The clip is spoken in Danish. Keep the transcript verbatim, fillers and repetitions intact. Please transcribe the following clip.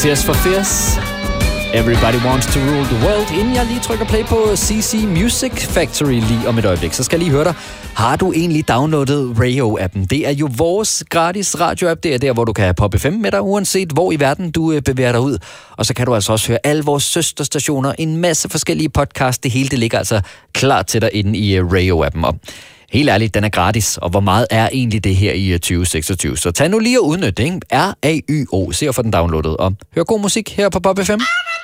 Tears for Fears. Everybody wants to rule the world. Inden jeg lige trykker play på C C Music Factory lige om et øjeblik, så skal jeg lige høre dig. Har du egentlig downloadet Rayo-appen? Det er jo vores gratis radio-app. Det er der, hvor du kan have Pop F M med dig, uanset hvor i verden du bevæger dig ud. Og så kan du altså også høre alle vores søsterstationer, en masse forskellige podcasts. Det hele det ligger altså klar til dig inde i Rayo-appen. Og helt ærligt, den er gratis, og hvor meget er egentlig det her i tyve seksogtyve? Så tag nu lige og udnyt det, ikke? R A Y O. Se at få den downloadet, og hør god musik her på Pop F M.